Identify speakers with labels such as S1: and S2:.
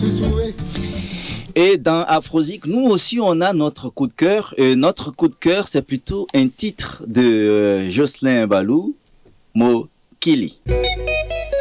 S1: Et dans Afrozik, nous aussi, on a notre coup de cœur. Et notre coup de cœur, c'est plutôt un titre de Jocelyn Balou, Mo Kili.